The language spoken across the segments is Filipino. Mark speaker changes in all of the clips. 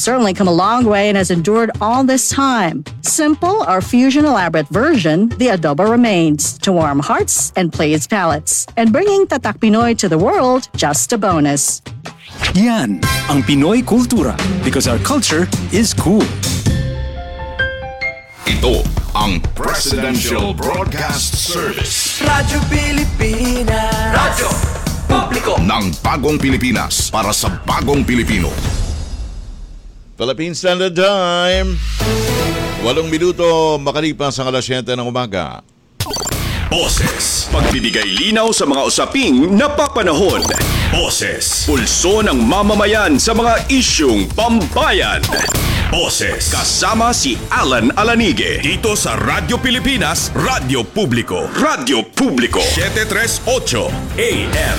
Speaker 1: certainly come a long way and has endured all this time. Simple or fusion elaborate version, the adobo remains to warm hearts and please palates. And bringing Tatak Pinoy to the world, just a bonus.
Speaker 2: Yan ang Pinoy kultura because our culture is cool.
Speaker 3: Ito ang Presidential Broadcast Service.
Speaker 4: Radyo Pilipinas. Radyo Publiko
Speaker 3: ng bagong Pilipinas para sa bagong Pilipino.
Speaker 5: Philippine Standard Time. 8 minuto makalipas ang alas 7 ng umaga.
Speaker 2: Boses. Pagbibigay linaw sa mga usaping napapanahon. Boses. Pulso ng mamamayan sa mga isyung pambayan. Boses. Kasama si Alan Alanige. Dito sa Radyo Pilipinas, Radyo Publiko. Radyo Publiko. 738 AM.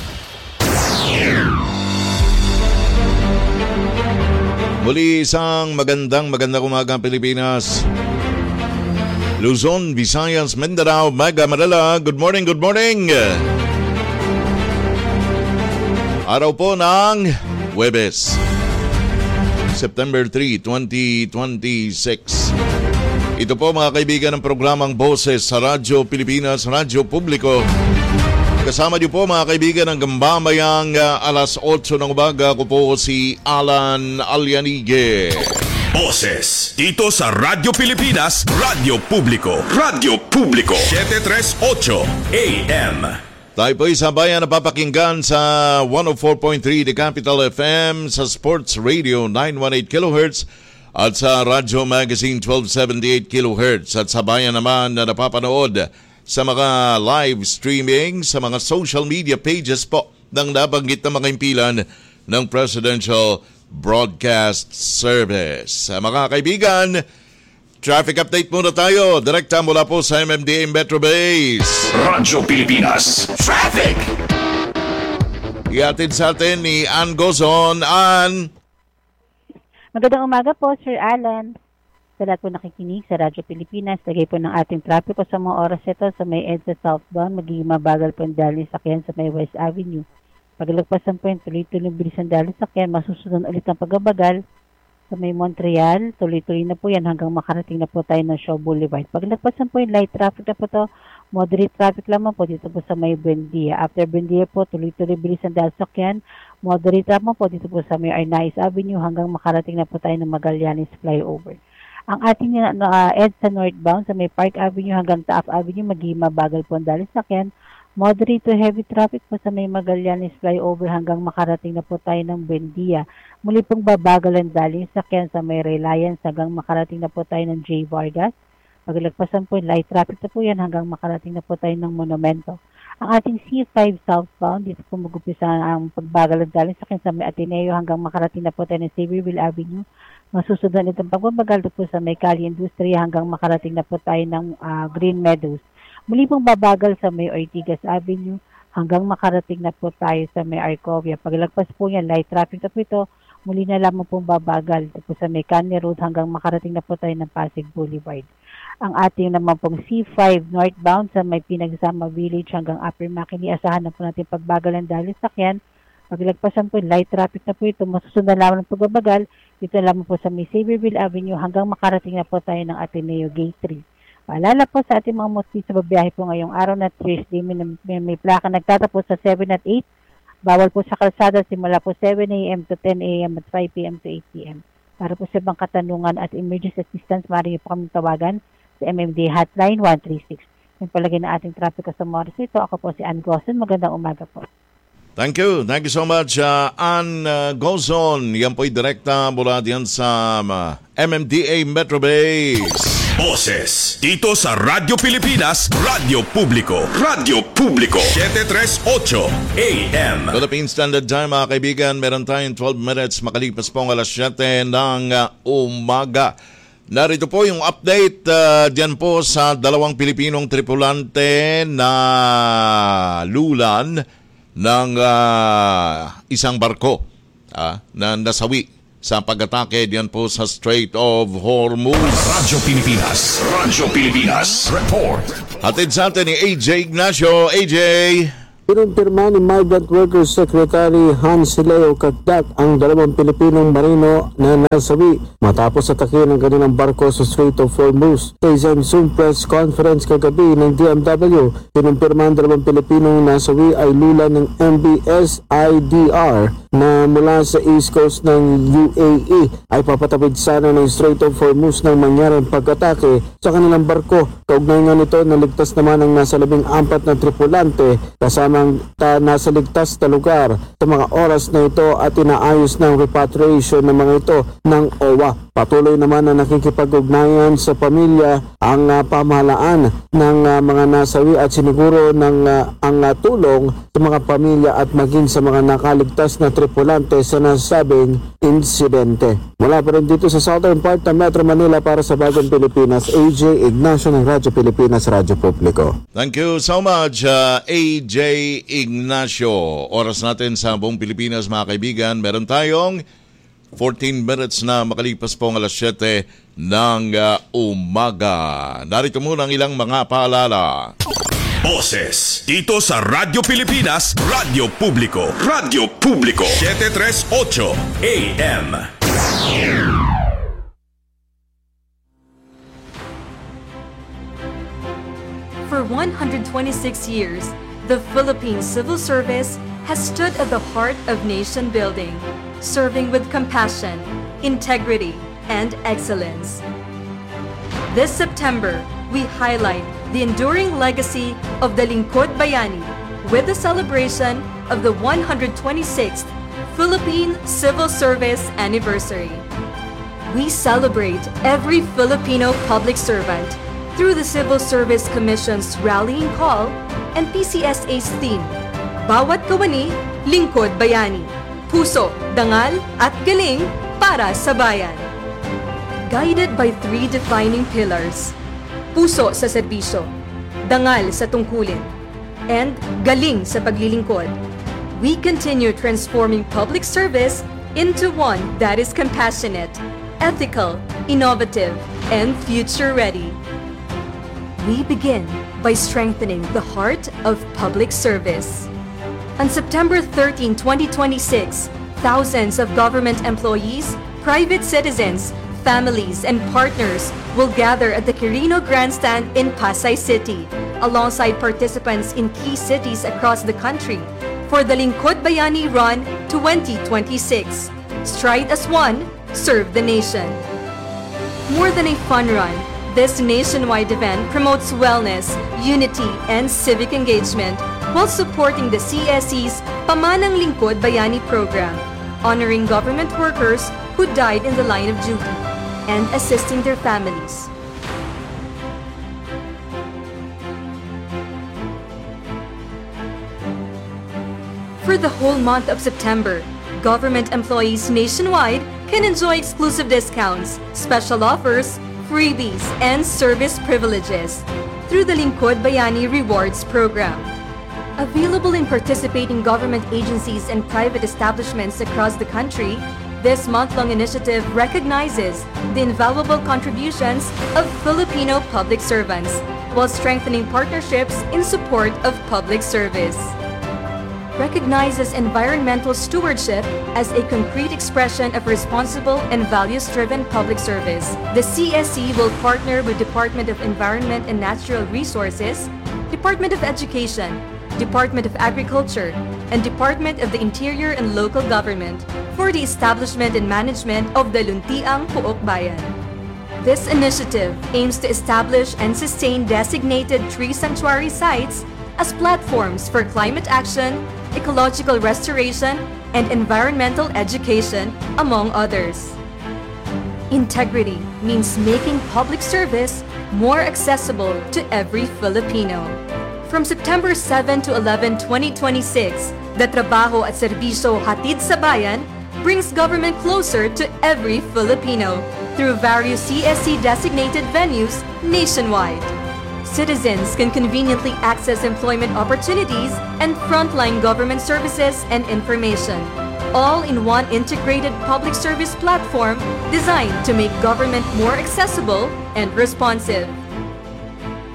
Speaker 5: Muli isang magandang umaga Pilipinas. Luzon, Visayas, Mindanao, Mega Manila. Good morning. Araw po ng Huwebes, September 3, 2026. Ito po mga kaibigan ng programang Boses sa Radyo Pilipinas, Radyo Publiko. Kasama niyo po mga kaibigan ng gambamayang alas 8 ng umaga. Ako po si Alan Alanige.
Speaker 2: Boses, dito sa Radyo Pilipinas, Radyo Publiko. Radyo Publiko, 738 AM.
Speaker 5: Tayo po isabayan na papakinggan sa 104.3 The Capital FM, sa Sports Radio 918 kHz at sa Radyo Magazine 1278 kHz. At sabayan naman na napapanood sa mga live streaming sa mga social media pages po ng nabanggit na mga impilan ng Presidential Broadcast Service. Mga kaibigan, traffic update muna tayo. Direkta mula po sa MMDA Metro Base.
Speaker 2: Radyo Pilipinas Traffic.
Speaker 5: Iatid sa atin ni Ann Gozon. Ann.
Speaker 6: Magandang umaga po, Sir Alan. Sa lahat po nakikinig sa Radyo Pilipinas, lagay po ng ating trapiko sa mga oras ito sa may EDSA southbound, magiging mabagal po ang dali sakyan sa may West Avenue. Paglagpasan po yung tuloy-tuloy bilis ang dali sakyan, masusunod ulit ang pagbabagal sa may Montreal. Tuloy-tuloy na po yan hanggang makarating na po tayo ng Shaw Boulevard. Paglagpasan po yung light traffic na po to, moderate traffic lamang po dito po sa may Buendia. After Buendia po, tuloy-tuloy bilis ang dali sakyan, moderate lamang po dito po sa may Arnaiz Avenue hanggang makarating na po tayo ng Magallanes Flyover. Ang ating EDSA northbound sa may Park Avenue hanggang Taaf Avenue, magiging mabagal po ang dali sakyan. Moderate to heavy traffic po sa may Magallanes Flyover hanggang makarating na po tayo ng Buendia. Muli pong babagal ang daling sakyan sa may Reliance hanggang makarating na po tayo ng J. Vargas. Paglagpasan po, light traffic na po yan hanggang makarating na po tayo ng Monumento. Ang ating C5 southbound, dito po mag-upisa ang pagbagal ang daling sakyan sa may Ateneo hanggang makarating na po tayo ng Xavierville Avenue. Masusunod itong pagbabagal po sa may Cali Industria hanggang makarating na po tayo ng Green Meadows. Muli pong babagal sa may Ortigas Avenue hanggang makarating na po tayo sa may Arcovia. Paglagpas po yan, light traffic na po ito. Muli na lamang pong babagal po sa may Canny Road hanggang makarating na po tayo ng Pasig Boulevard. Ang ating naman pong C5 northbound sa may Pinagsama Village hanggang Upper Makini, asahan na po natin pagbagal ng dali sakyan. Paglagpasan po, light traffic na po ito. Masusunod lamang ng pagbabagal. Dito lamang po sa may Xavierville Avenue hanggang makarating na po tayo ng Ateneo Gate 3. Paalala po sa ating mga motorist sa babiyahe po ngayong araw na Thursday, may plaka nagtatapos sa 7 at 8. Bawal po sa kalsada simula po 7 a.m. to 10 a.m. at 5 p.m. to 8 p.m. Para po sa ibang katanungan at emergency assistance, maaari po kami tawagan sa MMDA Hotline 136. Yung palagay na ating trapiko sa oras ito. Ako po si Ann Gozon. Magandang umaga po.
Speaker 5: Thank you so much, Ann Gozon. Yan po'y direkta mula diyan sa MMDA Metro Base.
Speaker 2: Boses, dito sa Radyo Pilipinas, Radyo Publiko. Radyo Publiko, 738 AM.
Speaker 5: Philippine Standard Time, mga kaibigan. Meron tayong 12 minutes makalipas pong alas 7 ng umaga. Narito po yung update dyan po sa dalawang Pilipinong tripulante na lulan ng isang barko na nasawi sa pag-atake diyan po sa Strait of Hormuz.
Speaker 2: Radyo Pilipinas, report.
Speaker 5: Hatid sa atin ni AJ Ignacio. AJ.
Speaker 7: Pinumpirma ni Migrant Workers Secretary Hans Leo Cagdat ang 2 Pilipinong marino na nasawi matapos atakin ng kanilang barko sa Strait of Hormuz. Sa isang Zoom press conference kagabi ng DMW, pinumpirma ang 2 Pilipinong nasawi ay lula ng MBS IDR na mula sa east coast ng UAE ay papatawid sana ng Strait of Hormuz nang mangyaring pag-atake sa kanilang barko. Kaugnay nga nito, naligtas naman ang nasa 14 na tripulante kasamang nasa ligtas na lugar sa mga oras na ito at inaayos ng repatriation ng mga ito ng OWA. Patuloy naman na nakikipag-ugnayan sa pamilya ang pamahalaan ng mga nasawi at siniguro ng ang tulong sa mga pamilya at maging sa mga nakaligtas na tripulante sa nasabing insidente. Mula pa rin dito sa southern part ng Metro Manila para sa Bagong Pilipinas, AJ Ignacio ng Radyo Pilipinas, Radyo Publiko.
Speaker 5: Thank you so much, AJ Ignacio. Oras natin sa buong Pilipinas, mga kaibigan. Meron tayong 14 minutes na makalipas po ang alas 7 ng umaga. Narito muna ang ilang mga paalala.
Speaker 2: Boses dito sa Radyo Pilipinas, Radyo Publiko. Radyo Publiko 738 AM.
Speaker 8: For 126 years, the Philippine Civil Service has stood at the heart of nation building, serving with compassion, integrity, and excellence. This September, we highlight the enduring legacy of the Lingkod Bayani with the celebration of the 126th Philippine Civil Service Anniversary. We celebrate every Filipino public servant through the Civil Service Commission's rallying call and PCSA's theme, Bawat Kawani, Lingkod Bayani, Puso, Dangal at Galing para sa Bayan. Guided by 3 defining pillars, puso sa serbisyo, dangal sa tungkulin, and galing sa paglilingkod, we continue transforming public service into one that is compassionate, ethical, innovative, and future-ready. We begin by strengthening the heart of public service. On September 13, 2026, thousands of government employees, private citizens, families, and partners will gather at the Quirino Grandstand in Pasay City, alongside participants in key cities across the country for the Lingkod Bayani Run 2026. Stride as one, serve the nation. More than a fun run, this nationwide event promotes wellness, unity, and civic engagement while supporting the CSE's Pamanang Lingkod Bayani program, honoring government workers who died in the line of duty, and assisting their families. For the whole month of September, government employees nationwide can enjoy exclusive discounts, special offers, freebies, and service privileges through the Lingkod Bayani Rewards Program. Available in participating government agencies and private establishments across the country, this month-long initiative recognizes the invaluable contributions of Filipino public servants while strengthening partnerships in support of public service. Recognizes environmental stewardship as a concrete expression of responsible and values-driven public service. The CSE will partner with Department of Environment and Natural Resources, Department of Education, Department of Agriculture, and Department of the Interior and Local Government for the establishment and management of the Luntiang Puok Bayan. This initiative aims to establish and sustain designated tree sanctuary sites as platforms for climate action, ecological restoration, and environmental education, among others. Integrity means making public service more accessible to every Filipino. From September 7 to 11, 2026, the Trabaho at Serbisyo Hatid sa Bayan brings government closer to every Filipino through various CSE-designated venues nationwide. Citizens can conveniently access employment opportunities and frontline government services and information, all in one integrated public service platform designed to make government more accessible and responsive.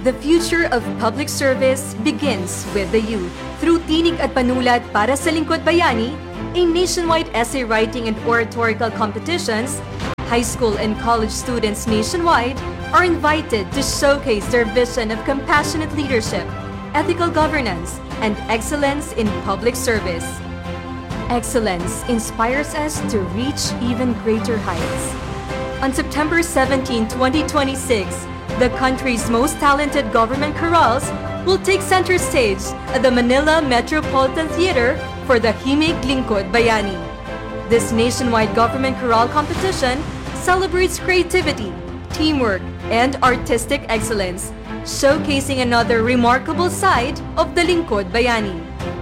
Speaker 8: The future of public service begins with the youth. Through Tinig at Panulat para sa Lingkod Bayani, a nationwide essay writing and oratorical competitions, high school and college students nationwide are invited to showcase their vision of compassionate leadership, ethical governance, and excellence in public service. Excellence inspires us to reach even greater heights. On September 17, 2026, the country's most talented government chorales will take center stage at the Manila Metropolitan Theater for the Himig Lingkod Bayani. This nationwide government chorale competition celebrates creativity, teamwork, and artistic excellence, showcasing another remarkable side of the Lingkod Bayani.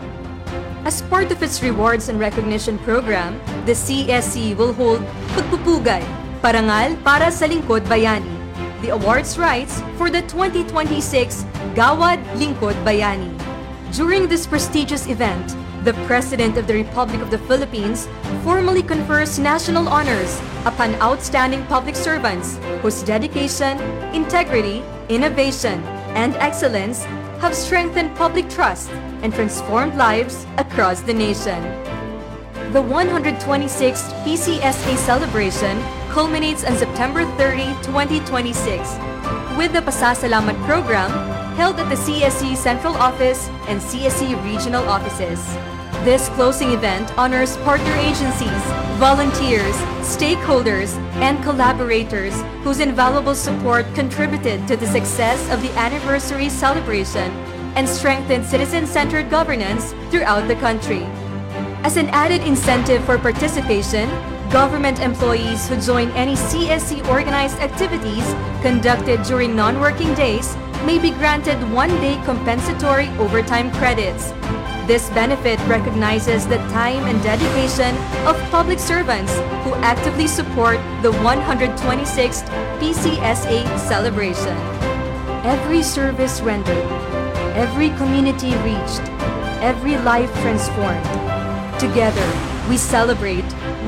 Speaker 8: As part of its rewards and recognition program, the CSC will hold Pagpupugay, Parangal para sa Lingkod Bayani, the awards rights for the 2026 Gawad Lingkod Bayani. During this prestigious event, the President of the Republic of the Philippines formally confers national honors upon outstanding public servants whose dedication, integrity, innovation, and excellence have strengthened public trust and transformed lives across the nation. The 126th PCSA celebration culminates on September 30, 2026, with the Pasasalamat program held at the CSC Central Office and CSC Regional Offices. This closing event honors partner agencies, volunteers, stakeholders, and collaborators whose invaluable support contributed to the success of the anniversary celebration and strengthened citizen-centered governance throughout the country. As an added incentive for participation, government employees who join any CSC-organized activities conducted during non-working days may be granted one-day compensatory overtime credits. This benefit recognizes the time and dedication of public servants who actively support the 126th PCSA celebration. Every service rendered, every community reached, every life transformed. Together, we celebrate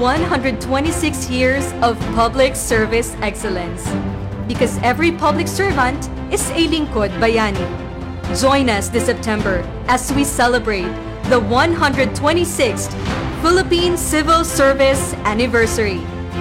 Speaker 8: 126 years of public service excellence. Because every public servant is a Lingkod Bayani. Join us this September as we celebrate the 126th Philippine Civil Service Anniversary.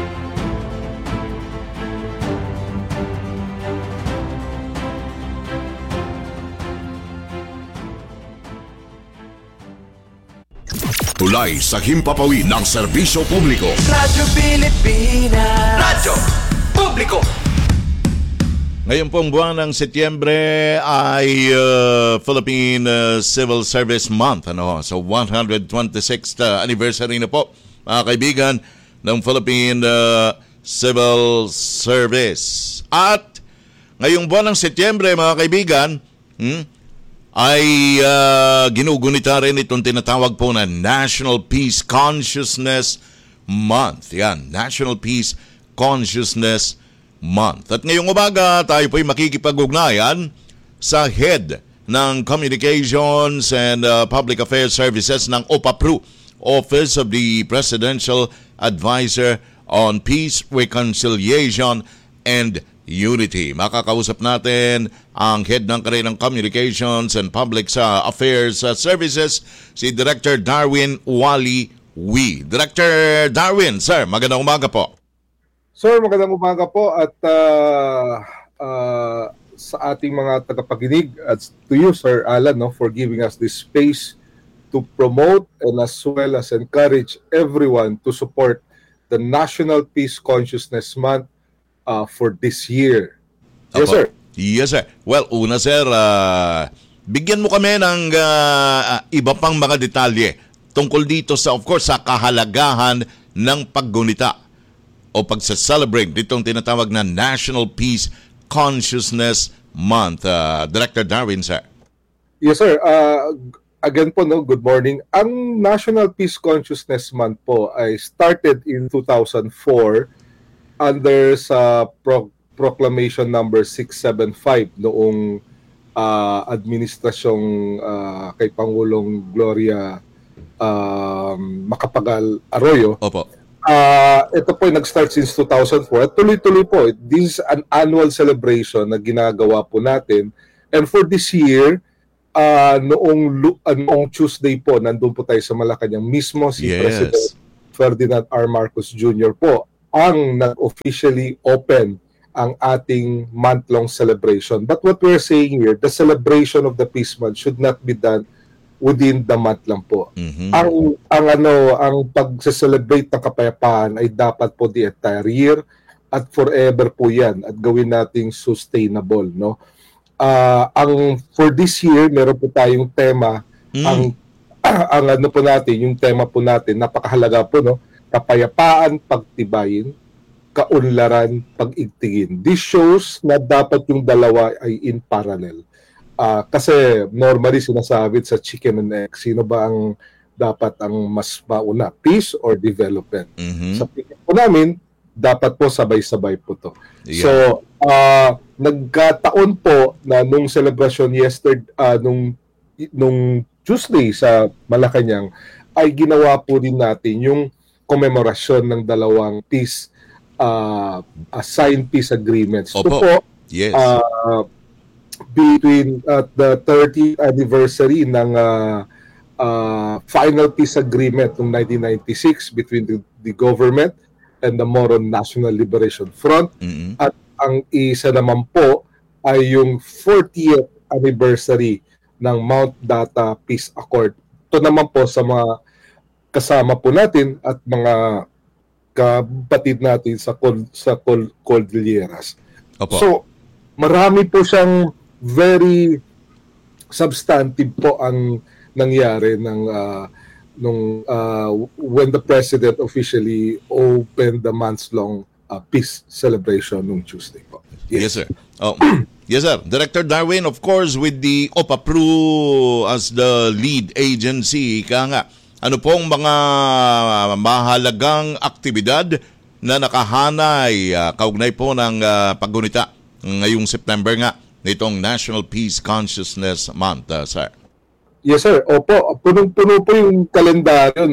Speaker 3: Tulay sa himpapawid ng serbisyo publiko.
Speaker 4: Radyo Pilipinas. Radyo Publiko.
Speaker 5: Ngayon pong buwan ng Setyembre ay Philippine Civil Service Month. So 126th anniversary na po, mga kaibigan, ng Philippine Civil Service. At ngayong buwan ng Setyembre, mga kaibigan, ay ginugunita rin itong tinatawag po na National Peace Consciousness Month. Yan, National Peace Consciousness Month. At ngayong umaga, tayo po'y makikipag-ugnayan sa head ng Communications and Public Affairs Services ng OPAPRU, Office of the Presidential Advisor on Peace, Reconciliation, and Unity. Makakausap natin ang head ng kanilang Communications and Public Affairs Services, si Director Darwin Wally Wee. Director Darwin, sir, magandang umaga po.
Speaker 9: Sir, magandang umaga po at sa ating mga tagapakinig at to you, Sir Alan, for giving us this space to promote and as well as encourage everyone to support the National Peace Consciousness Month for this year. Yes, sir.
Speaker 5: Yes, sir. Well, una, sir, bigyan mo kami ng iba pang mga detalye tungkol dito sa, of course, sa kahalagahan ng paggunita o pagsa-celebrate ditong tinatawag na National Peace Consciousness Month. Director Darwin, sir.
Speaker 9: Yes, sir. Again po, good morning. Ang National Peace Consciousness Month po ay started in 2004 under sa Proclamation number 675 noong administrasyong kay Pangulong Gloria Macapagal Arroyo.
Speaker 5: Opo.
Speaker 9: Ito po ay nag-start since 2004 at tuloy-tuloy po. This is an annual celebration na ginagawa po natin And for this year, noong Tuesday po, nandun po tayo sa Malacanang mismo, si President Ferdinand R. Marcos Jr. po ang nag-officially open ang ating month-long celebration. But what we're saying here, the celebration of the Peace Month should not be done within the month lang po. Ang pag-celebrate ng kapayapaan ay dapat po the entire year at forever po yan at gawin nating sustainable, no? For this year, meron po tayong tema, yung tema po natin, napakahalaga po, no? Kapayapaan, pagtibayin, kaunlaran, pag-igtingin. This shows na dapat yung dalawa ay in parallel. Kasi normally sinasabi sa chicken and egg, sino ba ang dapat ang mas mauna, peace or development? Sa tingin po namin, dapat po sabay-sabay po to. Yeah. So, nagkataon po na nung celebration nung Tuesday sa Malacanang, ay ginawa po din natin yung komemorasyon ng dalawang peace signed peace agreements. Ito po, between the 30th anniversary ng final peace agreement ng 1996 between the government and the Moron National Liberation Front. At ang isa naman po ay yung 40th anniversary ng Mount Data Peace Accord. Ito naman po sa mga kasama po natin at mga kapatid natin sa Cordilleras. So, marami po siyang very substantive po ang nangyari when the President officially opened the months-long peace celebration nung Tuesday po.
Speaker 5: Yes, sir. Yes, sir. Director Darwin, of course, with the OPAPRU as the lead agency, ano pong mga mahalagang aktibidad na nakahanay kaugnay po ng paggunita ngayong September nga nitong National Peace Consciousness Month, sir?
Speaker 9: Yes, sir. Opo, punong-puno po yung kalendaryo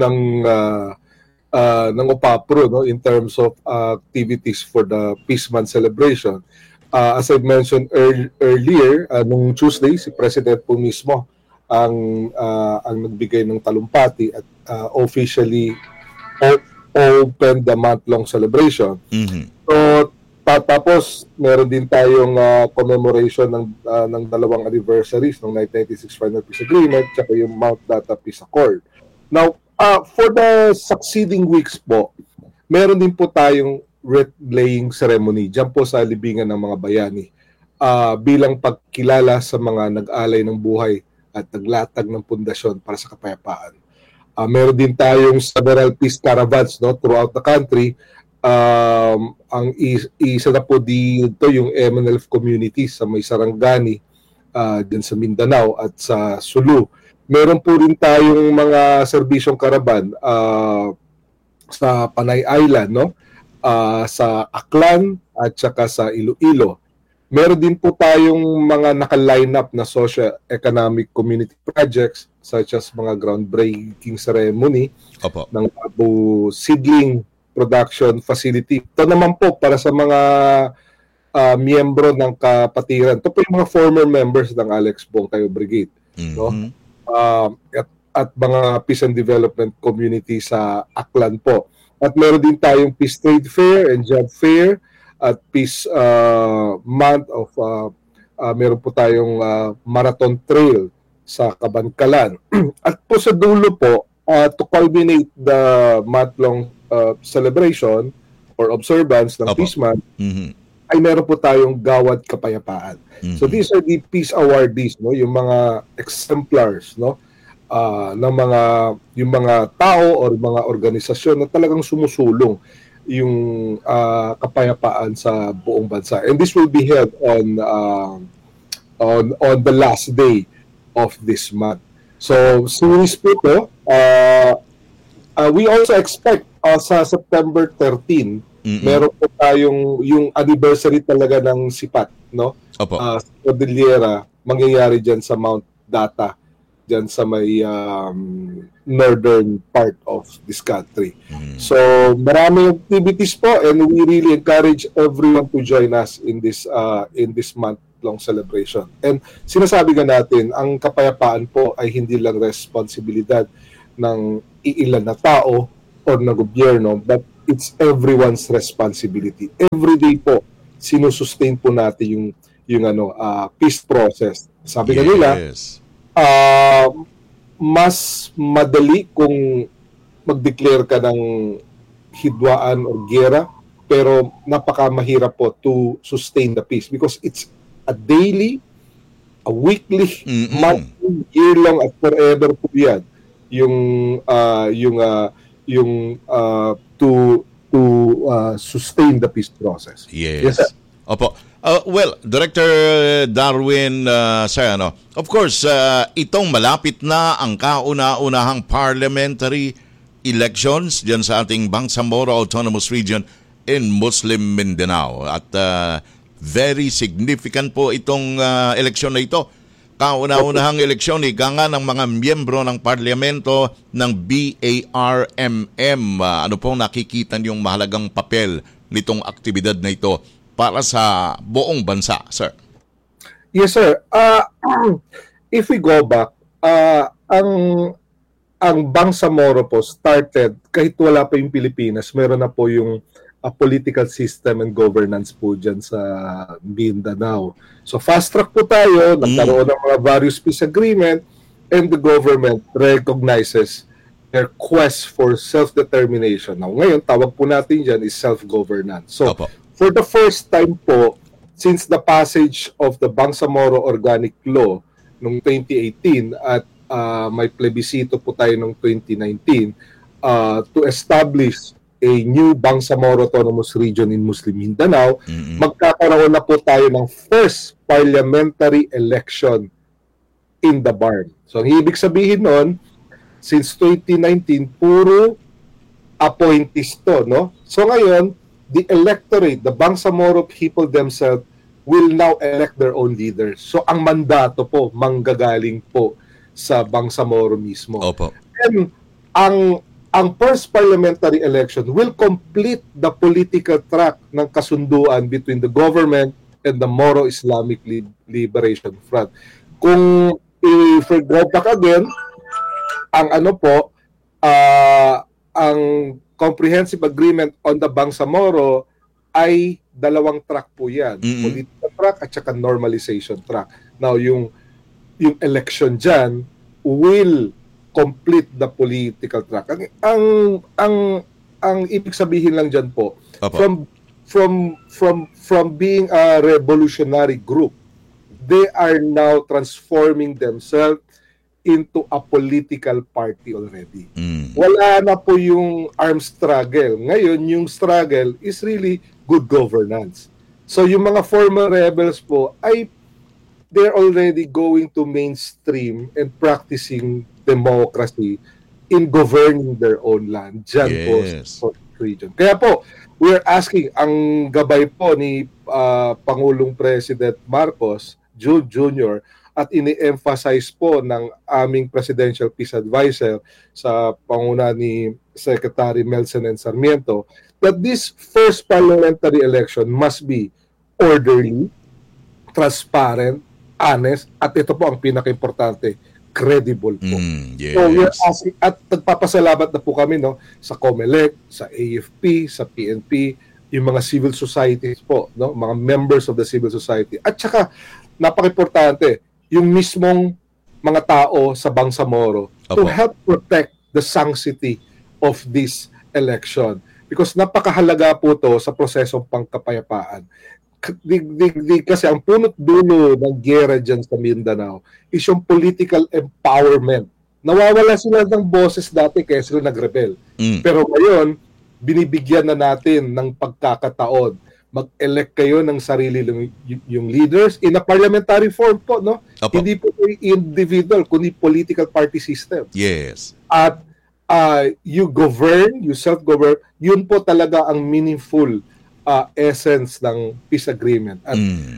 Speaker 9: ng OPAPRU, no, in terms of activities for the Peace Month celebration. As I mentioned earlier, nung Tuesday, si President po mismo ang nagbigay ng talumpati at officially open the month-long celebration. So, tapos meron din tayong commemoration ng dalawang anniversaries ng 1996 Final Peace Agreement at yung Mount Data Peace Accord. Now, for the succeeding weeks po, meron din po tayong wreath-laying ceremony dyan po sa libingan ng mga bayani bilang pagkilala sa mga nag-alay ng buhay at naglatag ng pundasyon para sa kapayapaan. Meron din tayong several peace caravans, no, throughout the country. Ang isa na po dito yung MNLF community sa may Sarangani, dyan sa Mindanao at sa Sulu. Meron po rin tayong mga serbisyong karaban sa Panay Island, no? Sa Aklan at saka sa Iloilo. Meron din po tayong mga naka-line up na socio-economic community projects such as mga groundbreaking ceremony ng Babu Seedling Production Facility. Ito naman po para sa mga miyembro ng kapatiran. Ito po yung mga former members ng Alex Bongkayo Brigade. No? At mga peace and development community sa Aklan po. At meron din tayong Peace Trade Fair and Job Fair at Peace Month of meron po tayong Marathon Trail sa Kabankalan. At po sa dulo po, to culminate the month-long celebration or observance ng Peace Month, ay meron po tayong Gawad Kapayapaan. So these are the peace awardees, no, yung mga exemplars, no, ng yung mga tao or mga organisasyon na talagang sumusulong yung kapayapaan sa buong bansa. And this will be held on the last day of this month. So series po ito, we also expect sa September 13, meron po tayong yung anniversary talaga ng SIPAT, no? Sa Cordillera, mangyayari dyan sa Mount Data, dyan sa may northern part of this country. So maraming activities po, and we really encourage everyone to join us in this month month-long celebration. And sinasabi nga natin, ang kapayapaan po ay hindi lang responsibilidad ng iilan na tao o ng gobyerno, but it's everyone's responsibility. Every day po, sinusustain po natin yung peace process. Sabi nga nila, mas madali kung mag-declare ka ng hidwaan o gera, pero napakamahirap po to sustain the peace because it's a daily, a weekly, monthly, year-long at forever po yan to sustain the peace process.
Speaker 5: Yes sir. Opo. Well, Director Darwin Sayano, of course, itong malapit na ang kauna-unahang parliamentary elections dyan sa ating Bangsamoro Autonomous Region in Muslim Mindanao. At very significant po itong eleksyon na ito. Kauna-unahang eleksyon, ika nga ng mga miyembro ng parlamento ng BARMM. Ano pong nakikita niyong mahalagang papel nitong aktibidad na ito para sa buong bansa, sir?
Speaker 9: Yes, sir. If we go back, ang Bangsamoro po started, kahit wala pa yung Pilipinas, meron na po yung political system and governance po dyan sa Mindanao. So fast track po tayo, nagkaroon ng mga various peace agreement, and the government recognizes their quest for self-determination. Now ngayon, tawag po natin dyan is self-governance. So for the first time po, since the passage of the Bangsamoro Organic Law noong 2018 at may plebisito po tayo noong 2019 to establish a new Bangsamoro Autonomous Region in Muslim Mindanao, magkakaroon na po tayo ng first parliamentary election in the BARM. So ang ibig sabihin nun, since 2019, puro appointees to, no? So ngayon, the electorate, the Bangsamoro people themselves will now elect their own leaders. So ang mandato po, manggagaling po sa Bangsamoro mismo.
Speaker 5: Opo.
Speaker 9: And ang first parliamentary election will complete the political track ng kasunduan between the government and the Moro Islamic Liberation Front. Kung i-go back again, ang comprehensive agreement on the Bangsamoro ay dalawang track po yan. Political track at saka normalization track. Now, yung election dyan will complete the political track. Ang ibig sabihin lang diyan po, from being a revolutionary group, they are now transforming themselves into a political party already. Wala na po yung armed struggle. Ngayon, yung struggle is really good governance. So yung mga former rebels po ay they're already going to mainstream and practicing democracy in governing their own land dyan po sa region. Kaya po, we're asking, ang gabay po ni Pangulong President Marcos Jr. at ini-emphasize po ng aming Presidential Peace Advisor sa panguna ni Secretary Melson and Sarmiento that this first parliamentary election must be orderly, transparent, honest, at ito po ang pinaka-importante, credible po. So we're asking, at nagpapasalamat na po kami sa COMELEC, sa AFP, sa PNP, yung mga civil societies po, mga members of the civil society. At saka, napaka-importante, yung mismong mga tao sa Bangsamoro to help protect the sanctity of this election. Because napakahalaga po to sa prosesong pangkapayapaan. Kasi ang punot dulo ng giyera dyan sa Mindanao is yung political empowerment. Nawawala sila ng boses dati kaya sila nagrebel. Pero ngayon, binibigyan na natin ng pagkakataon. Mag-elect kayo ng sarili yung leaders in a parliamentary form po, no? Hindi po individual, kundi political party system.
Speaker 5: Yes.
Speaker 9: At you govern, you self-govern, yun po talaga ang meaningful essence ng peace agreement. At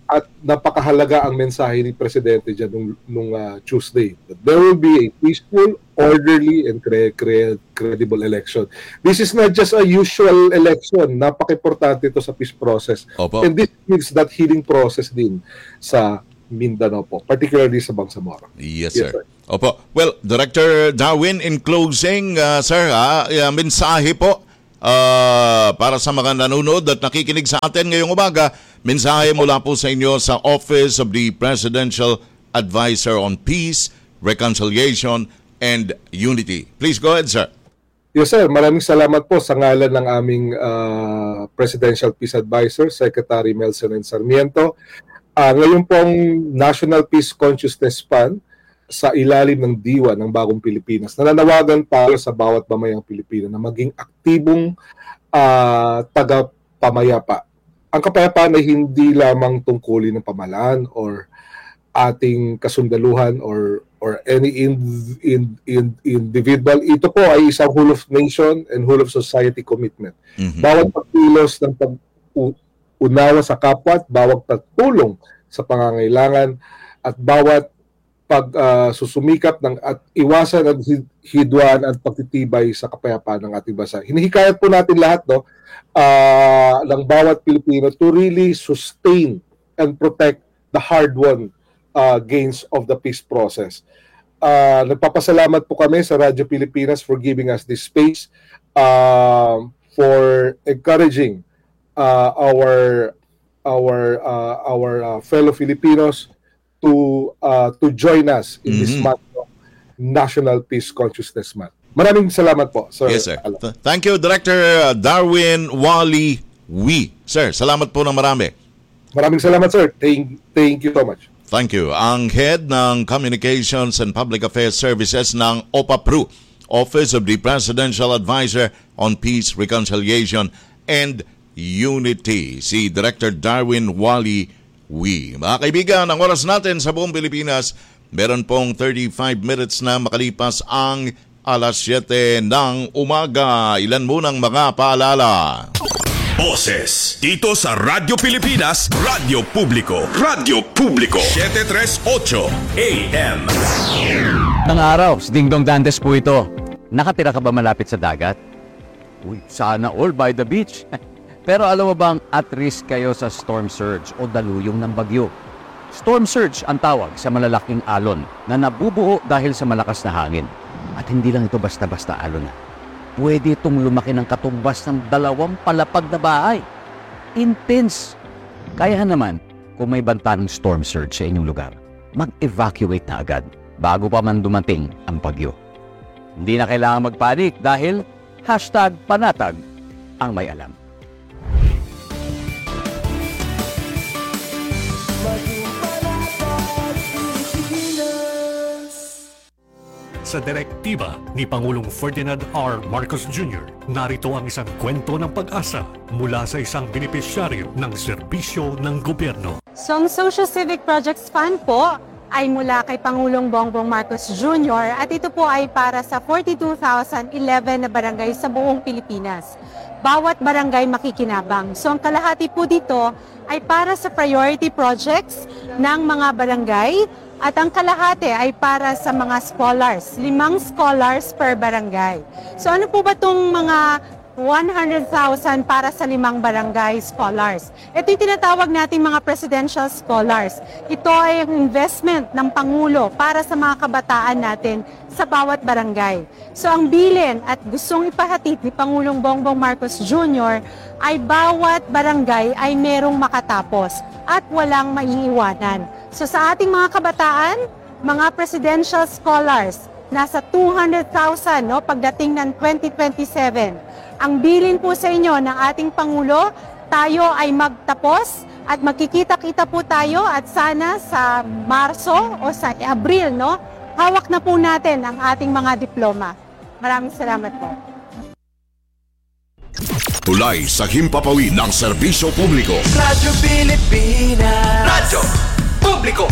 Speaker 9: at napakahalaga ang mensahe ni Presidente dyan nung Tuesday. There will be a peaceful, orderly, and credible election. This is not just a usual election. Napaka-importante ito sa peace process.
Speaker 5: Opo.
Speaker 9: And this means that healing process din sa Mindanao po, particularly sa Bangsamoro.
Speaker 5: Yes, sir. Opo. Well, Director Darwin, in closing, sir, mensahe po para sa mga nanonood at nakikinig sa atin ngayong umaga, mensahe mula po sa inyo sa Office of the Presidential Advisor on Peace, Reconciliation, and Unity. Please go ahead, sir.
Speaker 9: Yes, sir. Maraming salamat po sa ngalan ng aming Presidential Peace Advisor, Secretary Melson and Sarmiento. Ngayon pong National Peace Consciousness Fund sa ilalim ng Diwa ng Bagong Pilipinas, nananawagan para sa bawat mamayang Pilipino na maging aktibong taga-pamayapa. Ang kapayapaan ay hindi lamang tungkulin ng pamahalaan or ating kasundaluhan or any individual. Ito po ay isang whole of nation and whole of society commitment. Bawat pagkilos ng unawa sa kapwa, bawat pagtulong sa pangangailangan, at bawat susumikap at iwasan ang hidwaan at pagtitibay sa kapayapaan ng ating bansa. Hinihikayat po natin lahat ng bawat Pilipino to really sustain and protect the hard-won gains of the peace process. Nagpapasalamat po kami sa Radyo Pilipinas for giving us this space, for encouraging our fellow Filipinos to join us in this month of National Peace Consciousness Month. Maraming salamat po, sir.
Speaker 5: Yes, sir. Thank you, Director Darwin Wally Wee. Sir, salamat po ng marami.
Speaker 9: Maraming salamat, sir. Thank you so much.
Speaker 5: Thank you. Ang head ng Communications and Public Affairs Services ng OPAPRU, Office of the Presidential Advisor on Peace, Reconciliation, and Unity, si Director Darwin Wally Wee. Mga kaibigan, ang oras natin sa buong Pilipinas, meron pong 35 minutes na makalipas ang alas 7 ng umaga. Ilan munang mga paalala.
Speaker 2: Boses dito sa Radyo Pilipinas, Radyo Publiko. Radyo Publiko 738 AM.
Speaker 10: Nang araw, si Dingdong Dantes po ito. Nakatira ka ba malapit sa dagat? Uy, sana all by the beach. Pero alam mo bang at risk kayo sa storm surge o daluyong ng bagyo? Storm surge ang tawag sa malalaking alon na nabubuo dahil sa malakas na hangin. At hindi lang ito basta-basta alon na. Pwede itong lumaki ng katumbas ng 2 palapag na bahay. Intense. Kaya naman, kung may banta ng storm surge sa inyong lugar, mag-evacuate na agad bago pa man dumating ang bagyo. Hindi na kailangan magpanik dahil #panatag ang may alam.
Speaker 11: Sa direktiba ni Pangulong Ferdinand R. Marcos Jr., narito ang isang kwento ng pag-asa mula sa isang benepisyaryo ng serbisyo ng gobyerno.
Speaker 12: So ang Social Civic Projects Fund po ay mula kay Pangulong Bongbong Marcos Jr. at ito po ay para sa 42,011 na barangay sa buong Pilipinas. Bawat barangay makikinabang. So ang kalahati po dito ay para sa priority projects ng mga barangay at ang kalahati ay para sa mga scholars, 5 scholars per barangay. So ano po ba itong mga 100,000 para sa 5 barangay scholars? Ito yung tinatawag nating mga presidential scholars. Ito ay ang investment ng Pangulo para sa mga kabataan natin sa bawat barangay. So ang bilin at gustong ipahatid ni Pangulong Bongbong Marcos Jr. ay bawat barangay ay merong makatapos at walang maiiwanan. So sa ating mga kabataan, mga presidential scholars, nasa 200,000 pagdating ng 2027. Ang bilin po sa inyo ng ating Pangulo, tayo ay magtapos at magkikita-kita po tayo at sana sa Marso o sa Abril, hawak na po natin ang ating mga diploma. Maraming salamat po.
Speaker 3: Tulay sa himpapawid ng serbisyo publiko.
Speaker 4: Radyo Pilipinas. Radyo Publiko.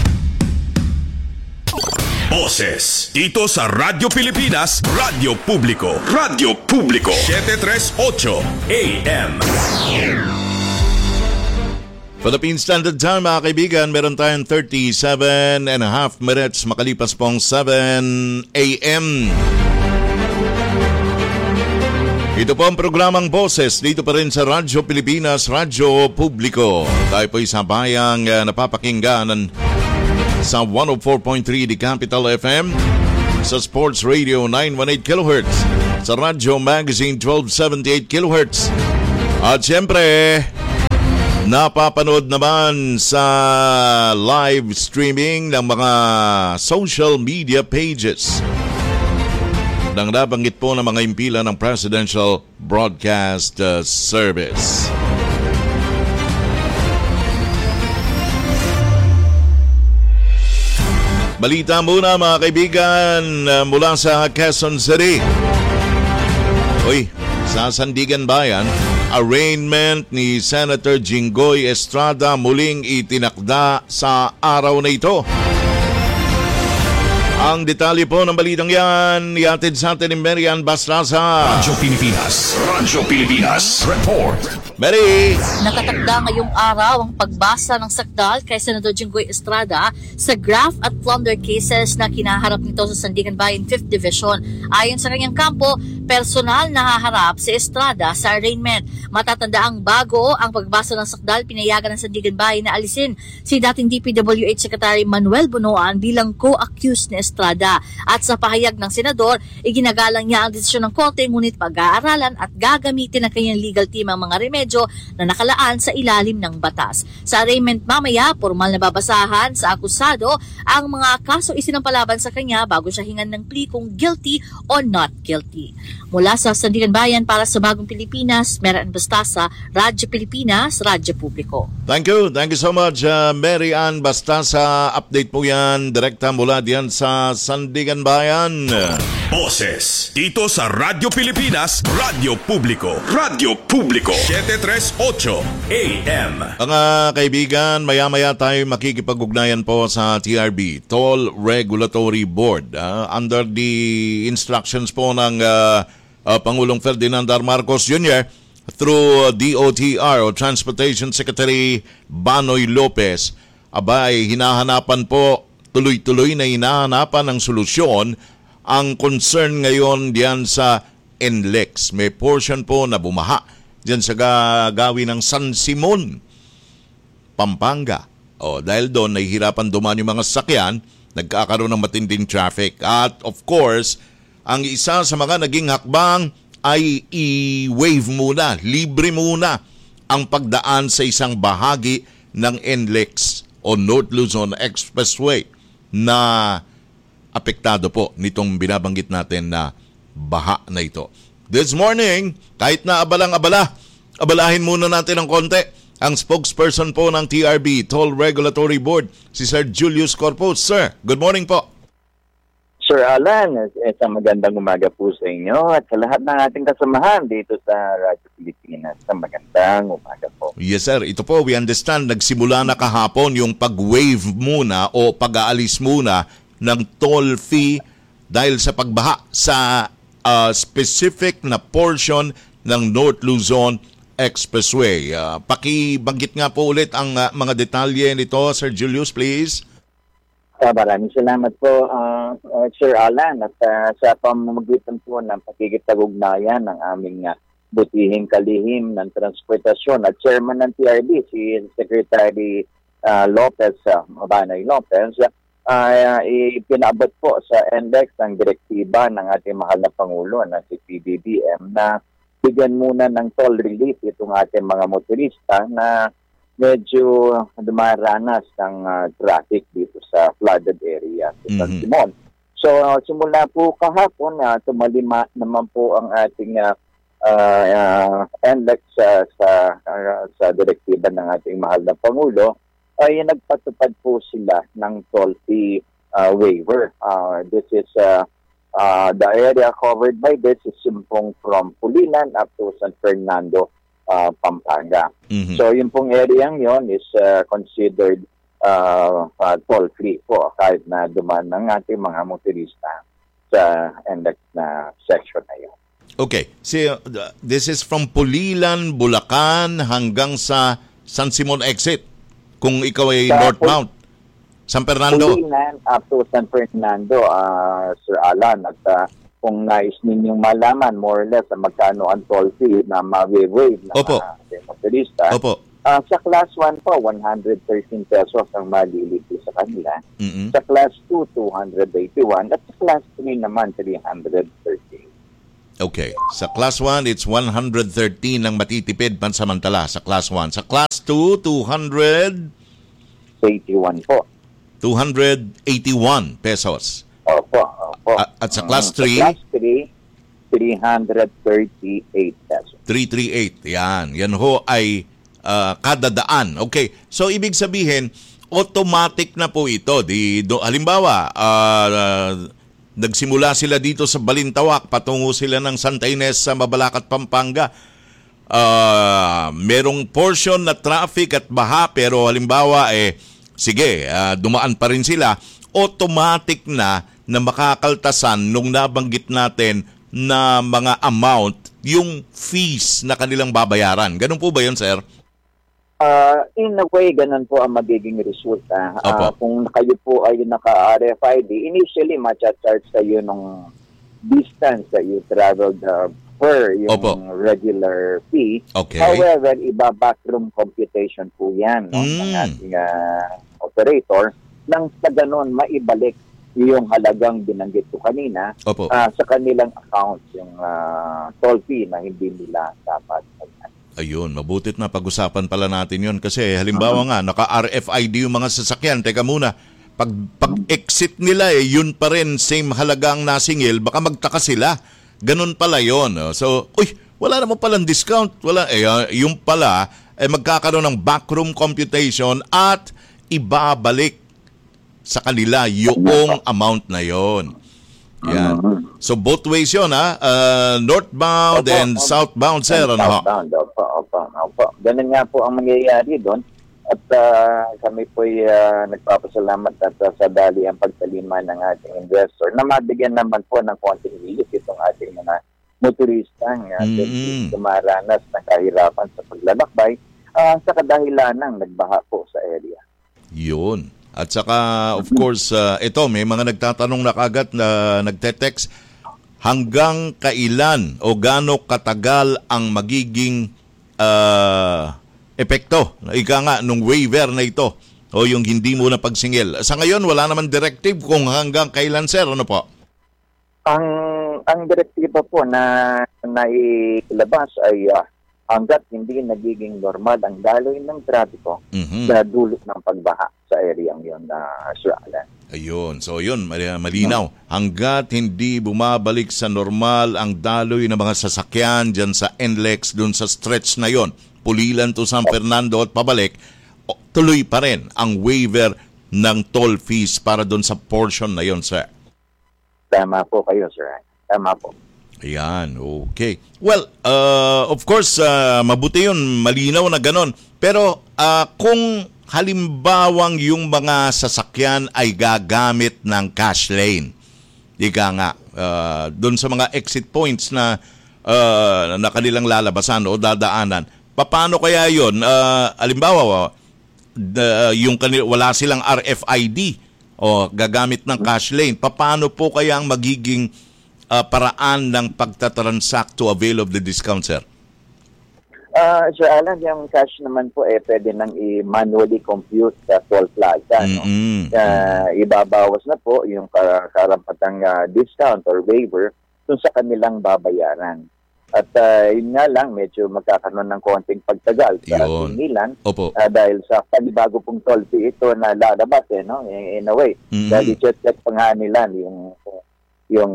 Speaker 2: Boses dito sa Radyo Pilipinas, Radyo Publiko. Radyo Publiko 738 AM.
Speaker 5: Philippine Standard Time, mga kaibigan, meron tayong 37 and a half minutes makalipas pong 7 a.m. Ito po ang programang Boses dito pa rin sa Radyo Pilipinas, Radyo Publiko. Tayo po'y sabayang napapakinggan sa 104.3 The Capital FM, sa Sports Radio 918 kHz, sa Radyo Magazine 1278 kHz. At siyempre, napapanood naman sa live streaming ng mga social media pages nang nabanggit po ng mga impila ng Presidential Broadcast Service. Balita muna mga kaibigan mula sa Quezon City. Sa Sandigan Bayan, arraignment ni Senator Jinggoy Estrada muling itinakda sa araw na ito. Ang detalye po ng balitang yan, ihatid sa atin ni Marian Bastrasa.
Speaker 3: Radyo Pilipinas Report.
Speaker 5: Mary!
Speaker 13: Nakatakda ngayong araw ang pagbasa ng sakdal kay Senator Jinggoy Estrada sa graft at plunder cases na kinaharap nito sa Sandigan Bayan 5th Division. Ayon sa kanyang kampo, personal na haharap si Estrada sa arraignment. Matatandaang bago ang pagbasa ng sakdal, pinayagan ng Sandigan Bayan na alisin si dating DPWH Secretary Manuel Bunoan bilang co-accused ni Estrada. At sa pahayag ng senador, iginagalang niya ang desisyon ng korte ngunit pag-aaralan at gagamitin ng kanyang legal team ang mga remedyo na nakalaan sa ilalim ng batas. Sa arraignment mamaya, formal na babasahan sa akusado ang mga kaso isinampalaban sa kanya bago siya hingan ng plea kung guilty o not guilty. Mula sa Sandigan Bayan para sa Bagong Pilipinas, Marian Bastasa, Radyo Pilipinas, Radyo Publiko.
Speaker 5: Thank you so much, Mary Ann Bastasa. Update po yan, direkta mula diyan sa Sandigan Bayan.
Speaker 2: Boses dito sa Radyo Pilipinas, Radyo Publiko. Radyo Publiko 738 AM.
Speaker 5: Mga kaibigan, maya-maya tayo makikipag-ugnayan po sa TRB, Toll Regulatory Board. Under the instructions po ng Pangulong Ferdinand R. Marcos Jr. through DOTR o Transportation Secretary Banoy Lopez, abay hinahanapan po, tuloy-tuloy na hinahanapan ng solusyon ang concern ngayon diyan sa NLEX. May portion po na bumaha diyan sa gawin ng San Simon, Pampanga. Dahil doon nahihirapan dumaan yung mga sasakyan, nagkakaroon ng matinding traffic. At of course, ang isa sa mga naging hakbang ay i-waive muna, libre muna ang pagdaan sa isang bahagi ng NLEX o North Luzon Expressway na apektado po nitong binabanggit natin na baha na ito. This morning, kahit na abalang-abala, abalahin muna natin ng konti ang spokesperson po ng TRB, Toll Regulatory Board, si Sir Julius Corpus. Sir, good morning po.
Speaker 14: Sir Alan, isang magandang umaga po sa inyo at sa lahat ng ating kasamahan dito sa Radyo Pilipinas. Isang magandang umaga po.
Speaker 5: Yes sir, ito po, we understand, nagsimula na kahapon yung pag-waive muna o pag-aalis muna ng toll fee dahil sa pagbaha sa specific na portion ng North Luzon Expressway. Pakibanggit nga po ulit ang mga detalye nito, Sir Julius, please.
Speaker 14: Maraming salamat po, Sir Alan, at sa pamamagitan po ng pakikipag-ugnayan ng aming butihing kalihim ng transportasyon at chairman ng TRB, si Secretary Lopez, Banoy Lopez, ipinaabot po sa NLEX ang direktiba ng ating mahal na Pangulo na si PBBM na bigyan muna ng toll relief itong ating mga motorista na medyo dumaranas ng traffic dito sa flooded area sa San Simon. So, simula po kahapon, tumalima naman po ang ating NLEX sa direktiba ng ating mahal na Pangulo, ay nagpatupad po sila ng toll fee waiver. This is the area covered by this is simpong from Pulilan up to San Fernando, Pampanga. So yung pong area yon is considered toll-free po kahit na dumaan ng ating mga motorista sa NLEX na section na yun.
Speaker 5: Okay. So, this is from Pulilan, Bulacan hanggang sa San Simon exit. kung ikaw ay northbound. San Fernando.
Speaker 14: Pulilan up to San Fernando, Sir Alan. At kung nais ninyong malaman more or less magkano ang toll fee na ma-waive ng motorista.
Speaker 5: Opo.
Speaker 14: Sa Class 1 po, 113 pesos ang malilipi sa kanila. Sa Class 2, 281. At sa Class 3 naman, 313.
Speaker 5: Okay. Sa Class 1, it's 113 ang matitipid pansamantala sa Class 1. Sa Class 2,
Speaker 14: 281 po.
Speaker 5: 281 pesos.
Speaker 14: Opo.
Speaker 5: At sa Class 3?
Speaker 14: Sa Class 3, 338 pesos.
Speaker 5: 338. Yan ho ay kada daan. Okay. So, ibig sabihin, automatic na po ito. Halimbawa, nagsimula sila dito sa Balintawak, patungo sila ng Santa Ines sa Mabalacat, Pampanga. Merong portion na traffic at baha, pero halimbawa, sige, dumaan pa rin sila, automatic na makakaltasan nung nabanggit natin na mga amount, yung fees na kanilang babayaran. Ganun po ba yun, sir?
Speaker 14: In a way, ganun po ang magiging resulta. Kung kayo po ay naka-RFID, initially, matcha-charge kayo ng distance that you traveled per yung regular fee.
Speaker 5: Okay.
Speaker 14: However, iba-backroom computation po yan ng ating operator nang sa ganun maibalik yung halagang binanggit ko kanina sa kanilang account, yung toll fee na hindi nila dapat.
Speaker 5: Ayun, mabutit na pag-usapan pala natin yun kasi halimbawa nga, naka-RFID yung mga sasakyan. Teka muna, pag-exit nila yun pa rin, same halagang nasingil, baka magtaka sila. Ganun pala yun. So, wala naman palang discount. Wala, yung pala, magkakaroon ng backroom computation at ibabalik sa kanila yung amount na yon. Yan. So both ways yun, northbound and southbound, sir.
Speaker 14: Southbound, opo. Ganun nga po ang mangyayari doon. At kami po'y nagpapasalamat at sa dali ang pagtalima ng ating investor na mabigyan naman po ng konting relief itong ating mga motorista dumaranas ng kahirapan sa paglalakbay sa kadahilanang nagbaha po sa area.
Speaker 5: Yun. At saka, of course, ito, may mga nagtatanong na kagad na nagte-text, hanggang kailan o gaano katagal ang magiging epekto, ika nga, nung waiver na ito o yung hindi mo na pagsingil. Sa ngayon, wala naman directive kung hanggang kailan, sir, ano po?
Speaker 14: Ang direktiba po na nailabas ay hanggat hindi nagiging normal ang daloy ng trapiko sa dulot ng pagbaha sa area yon na Sir Alan.
Speaker 5: Ayun. So yun, malinaw. Hanggat hindi bumabalik sa normal ang daloy ng mga sasakyan dyan sa NLEX, dun sa stretch na yon, Pulilan to San Fernando at pabalik, tuloy pa rin ang waiver ng toll fees para dun sa portion na yon, sir.
Speaker 14: Tama po kayo, sir. Tama po.
Speaker 5: Ayan, okay. Well, of course, mabuti yun, malinaw na ganon. Pero kung halimbawang yung mga sasakyan ay gagamit ng cash lane, ika nga, doon sa mga exit points na kanilang lalabasan o dadaanan, paano kaya yun? Halimbawa, wala silang RFID o gagamit ng cash lane, paano po kaya ang magiging paraan ng pagtatransact to avail of the discount, sir?
Speaker 14: Sir Alan, yung cash naman po pwede nang i-manually compute sa toll plaza. Ibabawas na po yung karampatang discount or waiver dun sa kanilang babayaran. At yun nga lang, medyo magkakaroon ng konting pagtagal sa sinilan dahil sa panibago pong toll fee ito na lalabas, in a way. Dahil i-check pa nga nila yung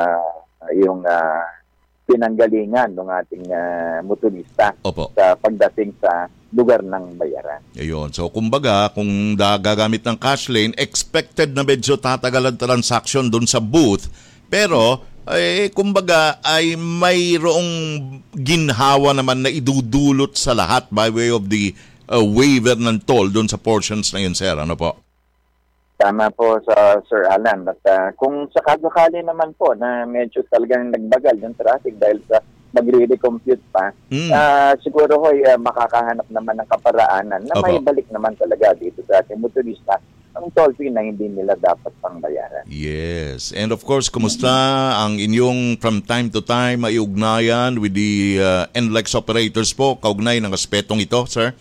Speaker 14: pinanggalingan ng ating motorista sa pagdating sa lugar ng bayaran.
Speaker 5: Ayun. So, kumbaga, kung gagamit ng cash lane, expected na medyo tatagal ang transaction doon sa booth. Pero, kumbaga, ay mayroong ginhawa naman na idudulot sa lahat by way of the waiver ng toll doon sa portions na yun, sir. Ano po?
Speaker 14: Tama po sa Sir Alan. At kung sakali naman po na medyo talagang nagbagal yung traffic dahil sa magre-recompute pa, siguro makakahanap naman ng kaparaanan na may balik naman talaga dito sa ating motorista ang toll fee na hindi nila dapat pang bayaran.
Speaker 5: Yes. And of course, kumusta ang inyong from time to time ay ugnayan with the NLEX operators po, kaugnay ng aspetong ito, sir?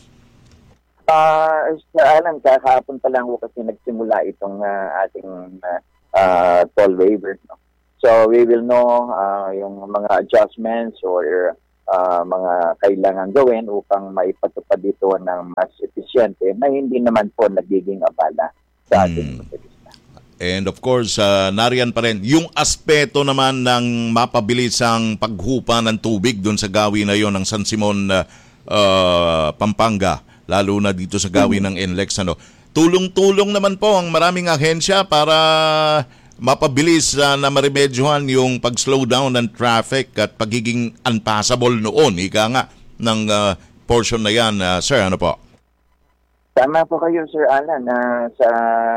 Speaker 14: Alam, kahapon pa lang kasi nagsimula itong ating toll waiver. No? So we will know yung mga adjustments or mga kailangan gawin upang maipatupad dito ng mas episyente na hindi naman po nagiging abala sa ating motorista.
Speaker 5: And of course, nariyan pa rin yung aspeto naman ng mapabilisang paghupa ng tubig doon sa gawin na yon ng San Simon, Pampanga, lalo na dito sa gawin ng NLEX. Tulong-tulong naman po ang maraming ahensya para mapabilis na maremedyohan yung pag-slow down ng traffic at pagiging unpassable noon, ika nga, ng portion na yan, sir, ano po?
Speaker 14: Tama po kayo, Sir Alan, sa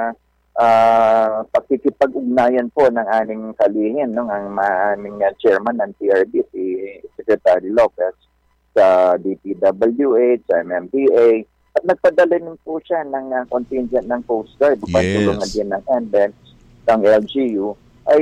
Speaker 14: pakikipag-ugnayan po ng aming kalihim, no, ang aming chairman ng TRD, si Secretary Lopez, sa DPWH, sa MMDA, at nagpadala din po siya ng contingent ng Coast Guard, tulungan din ng NLEX, ng LGU, ay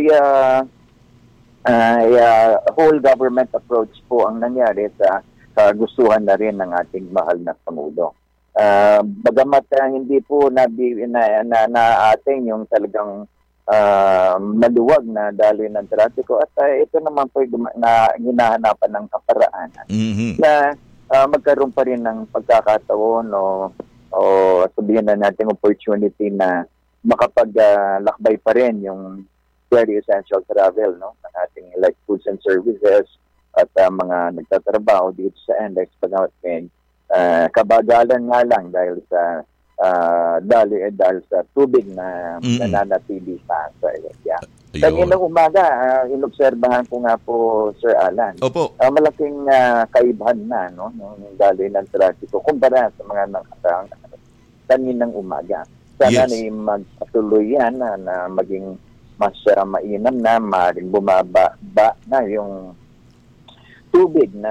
Speaker 14: whole government approach po ang nangyari sa kagustuhan na rin ng ating mahal na Pangulo. Bagamat hindi po naating yung talagang maluwag na daloy ng trapiko at ito naman po na hinahanapan ng kaparaanan na magkaroon pa rin ng pagkakataon o sabihin na natin opportunity na makapaglakbay pa rin yung very essential travel, no, ng ating like goods and services at mga nagtatrabaho dito sa NLEX, pagkat kabagalan nga lang dahil sa dahil sa tubig na nananatili pa sa area. Kaninang umaga, inobserbahan ko nga po, Sir Alan, malaking kaibahan na, no, ng daloy ng trapiko kumpara sa mga nakataang kaninang umaga. Sana na magpatuloy yan na maging mas mainam na, maaaring bumaba na yung tubig na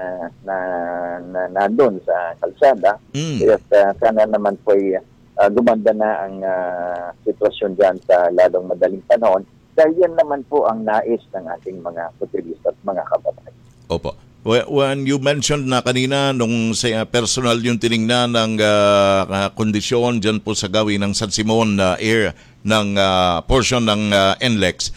Speaker 14: nandun sa kalsada. Kaya sana naman po gumanda na ang sitwasyon dyan sa lalong madaling panahon. Dahil yan naman po ang nais ng ating mga motorista at mga kababayan.
Speaker 5: Opo. When you mentioned na kanina nung personal yung tiningnan ng kondisyon dyan po sa gawin ng San Simon Air ng portion ng NLEX,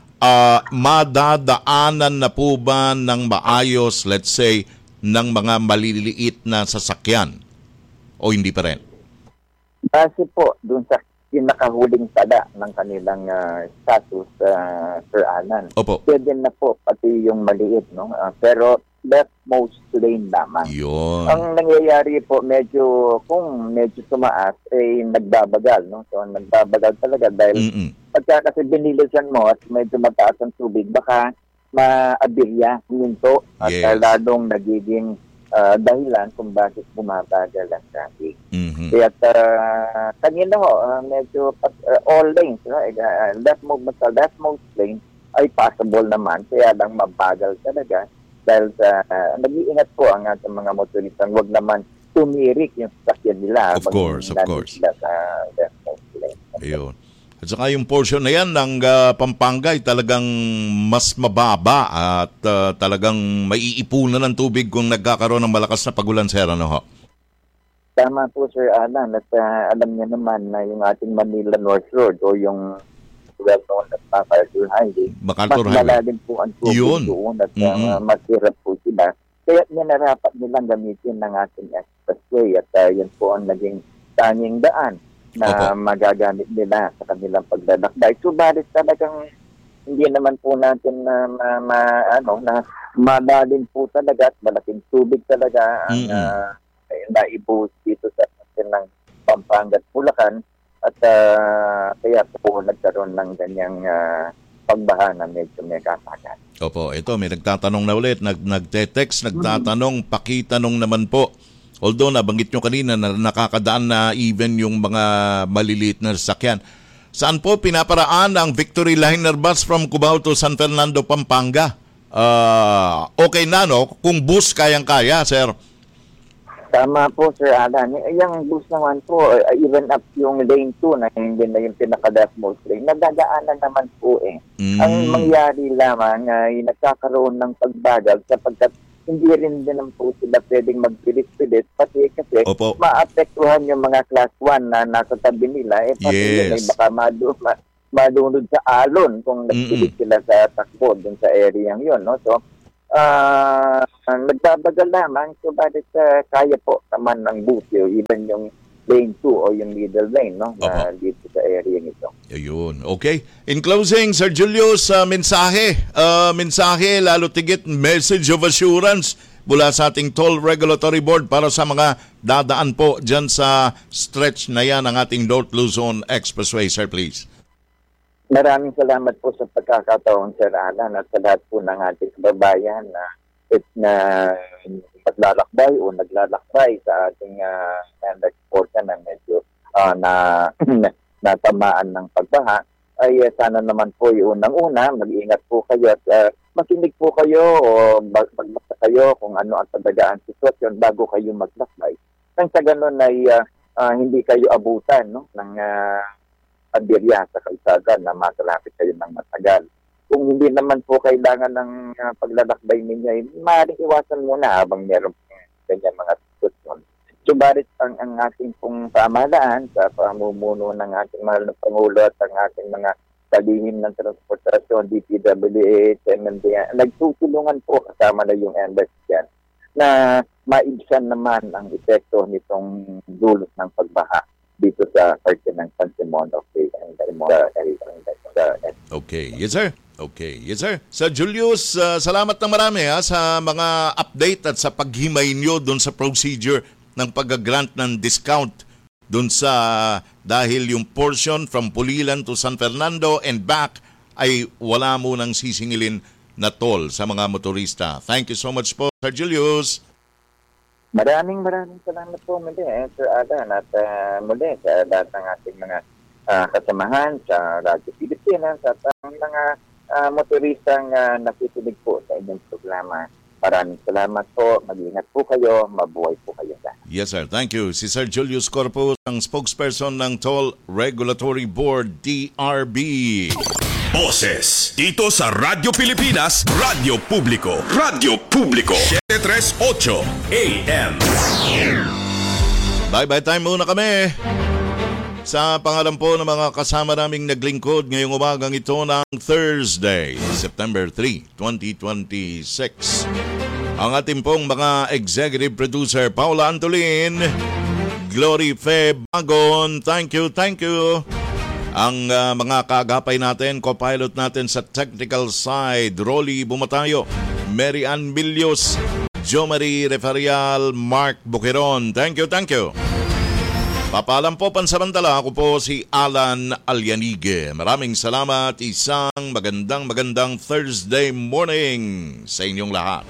Speaker 5: madadaanan na po ba ng maayos, let's say, ng mga maliliit na sasakyan o hindi pa rin?
Speaker 14: Kasi po, dun sa pinakahuling tala ng kanilang status, Sir Alan, pwede na po pati yung maliit, no? Pero leftmost lane lamang.
Speaker 5: Yun.
Speaker 14: Ang nangyayari po, kung medyo tumaas, nagbabagal, no? So, nagbabagal talaga dahil pagka kasi binilisan mo at medyo mataas ang tubig, baka maabirya, huminto, at lalong nagiging dahilan kung bakit bumabagal ang traffic. Kaya kanina medyo all lanes, leftmost lane ay possible naman, kaya lang mabagal talaga dahil sa nag-iingat po ang ating mga motoristang wag naman tumirik yung sasakyan nila.
Speaker 5: Of course.
Speaker 14: Sila sa leftmost lane.
Speaker 5: Ayun. At saka yung portion na yan ng Pampanga ay talagang mas mababa at talagang maiipunan ng tubig kung nagkakaroon ng malakas na pagulan, sir, ano ho?
Speaker 14: Tama po, Sir Alan. At alam niya naman na yung ating Manila North Road o yung well-known at MacArthur Highway, mas malalim po ang tubig doon at mas hirap po sila. Kaya narapat nilang gamitin ng ating expressway at yan po ang naging tanging daan na magagamit nila sa kanilang paglalakbay. Subalit talagang hindi naman po natin na malalim po talaga at malaking tubig talaga ang naibuhos dito sa atin ng Pampanga at Bulacan at kaya po nagkaroon ng ganyang pagbaha na medyo may kasagan.
Speaker 5: Opo, ito may nagtatanong na ulit, nagte-text, nagtatanong, pakitanong naman po. Although nabanggit nyo kanina na nakakadaan na even yung mga maliliit na sasakyan. Saan po pinaparaan ang Victory Liner Bus from Cubao to San Fernando, Pampanga? okay na, no? Kung bus kayang-kaya, sir.
Speaker 14: Tama po, Sir Alan. Yung bus naman po, even up yung lane 2 na hindi na yung pinaka-most lane, nadadaanan naman po eh. Ang mangyari lamang ay nagkakaroon ng pagbagal sapagkat hindi rin din po sila pwedeng magpilit-pilit pati kasi maapektuhan yung mga class 1 na nasa tabi nila. Pati yun ay baka madunod sa alon kung nagpilit sila sa takbo dun sa area yun. No? So, nagbabagal lamang so bakit kaya po naman ng busyo even yung lane 2 o yung middle lane no na dito sa area nito.
Speaker 5: Ayun. Okay. In closing, Sir Julius, mensahe lalo tigit message of assurance mula sa ating Toll Regulatory Board para sa mga dadaan po dyan sa stretch na yan ng ating North Luzon Expressway, sir, please.
Speaker 14: Maraming salamat po sa pagkakataon, Sir Alan, at sa lahat po ng ating kababayan na maglalakbay o naglalakbay sa ating portion na medyo natamaan ng pagbaha, ay sana naman po yung unang-una, mag-ingat po kayo at makinig po kayo o magbasa kayo kung ano ang talagaan sitwasyon bago kayo maglakbay. Nang sa ganun ay hindi kayo abutan no, ng aberya sa kalsada na makalapit kayo ng matagal. Kung hindi naman po kailangan ng paglalakbay ninyo, maaaring iwasan muna habang meron ganyan mga sitwasyon. Subalit ang ating pong pamahalaan sa pamumuno ng ating mahal na Pangulo at ang ating mga kalihim ng transportasyon, DPWH, MMDA, nagtutulungan po kasama na yung MBES yan na maibsan naman ang epekto nitong dulot ng pagbaha dito sa parte ng San Simon of the
Speaker 5: Okay, yes sir. Okay, yes sir. Sir Julius, salamat ng marami sa mga update at sa paghimay nyo doon sa procedure ng pag-grant ng discount doon sa dahil yung portion from Pulilan to San Fernando and back ay wala mo nang sisingilin na toll sa mga motorista. Thank you so much po, Sir Julius.
Speaker 14: Maraming salamat po muli, Sir Alan, at muli sa lahat ng ating mga kasamahan sa Radyo Pilipinas at ang mga motoristang nakikinig po sa inyong programa. Maraming salamat po, mag-ingat po kayo, mabuhay po kayo.
Speaker 5: Yes sir, thank you. Si Sir Julius Corpus, ang spokesperson ng Toll Regulatory Board, TRB.
Speaker 2: Boses dito sa Radyo Pilipinas, Radyo Publiko. Radyo Publiko 738 AM.
Speaker 5: Bye-bye time muna kami. Sa pangalan po ng mga kasama naming naglingkod ngayong umagang ito ng Thursday, September 3, 2026. Ang ating pong mga executive producer, Paula Antolin, Glory Fe Bagon, thank you. Ang mga kaagapay natin, co-pilot natin sa technical side, Rolly Bumatayo, Mary Ann Bilios, Jo Marie Referial, Mark Buqueron. Thank you. Papalam po pansamantala, ako po si Alan Alianigue. Maraming salamat, isang magandang Thursday morning sa inyong lahat.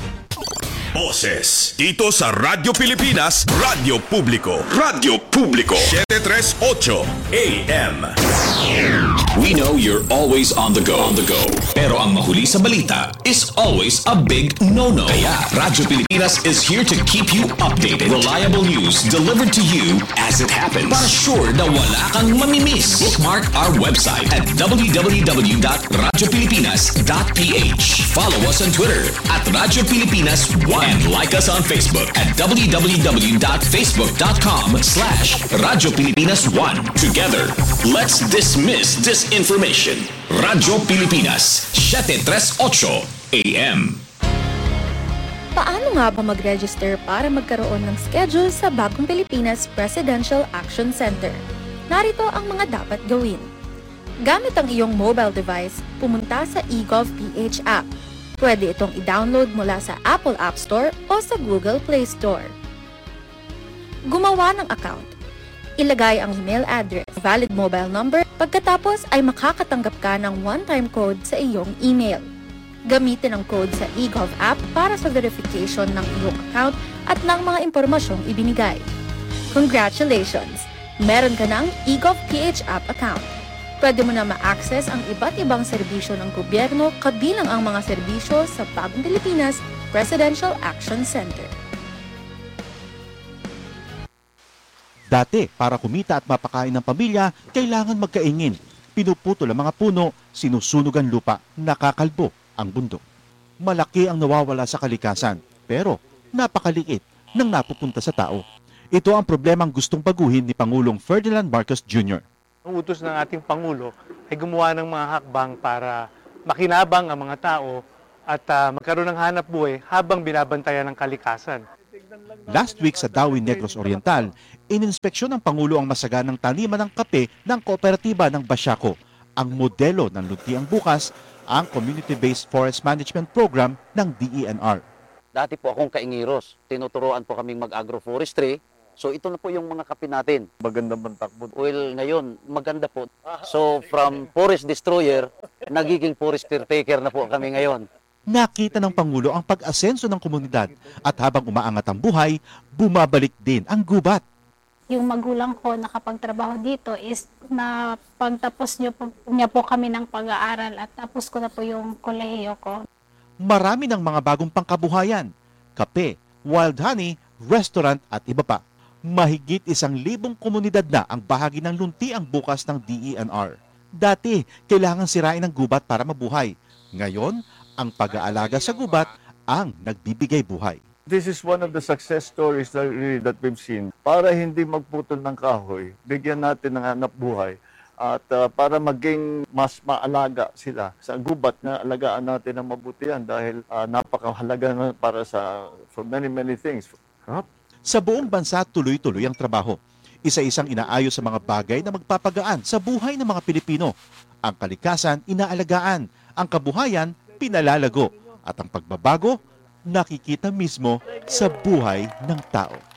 Speaker 2: Boses dito sa Radyo Pilipinas, Radyo Publiko. Radyo Publiko 738 AM.
Speaker 15: We know you're always on the go. Pero ang mahuli sa balita is always a big no-no. Kaya Radyo Pilipinas is here to keep you updated. Reliable news delivered to you as it happens. Para sure na wala kang mamimiss. Bookmark our website at www.radiopilipinas.ph. Follow us on Twitter at Radyo Pilipinas 1 and like us on Facebook at www.facebook.com/Radyo Pilipinas 1. Together, let's dismiss disinformation. Radyo Pilipinas 738 AM.
Speaker 16: Paano nga ba mag-register para magkaroon ng schedule sa Bagong Pilipinas Presidential Action Center? Narito ang mga dapat gawin. Gamit ang iyong mobile device, pumunta sa eGov.ph app. Pwede itong i-download mula sa Apple App Store o sa Google Play Store. Gumawa ng account. Ilagay ang email address, valid mobile number, pagkatapos ay makakatanggap ka ng one-time code sa iyong email. Gamitin ang code sa eGov app para sa verification ng iyong account at ng mga impormasyong ibinigay. Congratulations! Meron ka ng eGov.ph app account. Pwede mo na ma-access ang iba't ibang serbisyo ng gobyerno kabilang ang mga serbisyo sa Bagong Pilipinas Presidential Action Center.
Speaker 17: Dati, para kumita at mapakain ng pamilya, kailangan magkaingin. Pinuputol ang mga puno, sinusunog ang lupa, nakakalbo ang bundok. Malaki ang nawawala sa kalikasan, pero napakaliit nang napupunta sa tao. Ito ang problemang gustong baguhin ni Pangulong Ferdinand Marcos Jr.
Speaker 18: Ang utos ng ating Pangulo ay gumawa ng mga hakbang para makinabang ang mga tao at magkaroon ng hanap buhay habang binabantayan ng kalikasan.
Speaker 17: Last week sa Dawin Negros Oriental, ininspeksyon ng Pangulo ang masaganang taniman ng kape ng kooperatiba ng Basiaco. Ang modelo ng Luntiang Bukas, ang Community-Based Forest Management Program ng DENR.
Speaker 10: Dati po akong kaingiros. Tinuturoan po kaming mag-agroforestry. So ito na po yung mga kape natin.
Speaker 19: Maganda bang takbo?
Speaker 10: Well, ngayon, maganda po. So from forest destroyer, nagiging forest caretaker na po kami ngayon.
Speaker 17: Nakita ng Pangulo ang pag-asenso ng komunidad at habang umaangat ang buhay, bumabalik din ang gubat.
Speaker 20: Yung magulang ko nakapagtrabaho dito is na pagtapos niya po kami ng pag-aaral at tapos ko na po yung kolehiyo ko.
Speaker 17: Marami ng mga bagong pangkabuhayan, kape, wild honey, restaurant at iba pa. Mahigit 1,000 komunidad na ang bahagi ng Luntiang Bukas ng DENR. Dati, kailangan sirain ang gubat para mabuhay. Ngayon, ang pag-aalaga sa gubat ang nagbibigay buhay.
Speaker 19: This is one of the success stories that we've seen. Para hindi magputol ng kahoy, bigyan natin ng hanap buhay at para maging mas maalaga sila sa gubat na alagaan natin ng mabutihan dahil napakahalaga na para for many things.
Speaker 17: Sa buong bansa, tuloy-tuloy ang trabaho. Isa-isang inaayos sa mga bagay na magpapagaan sa buhay ng mga Pilipino. Ang kalikasan, inaalagaan. Ang kabuhayan, pinalalago. At ang pagbabago, nakikita mismo sa buhay ng tao.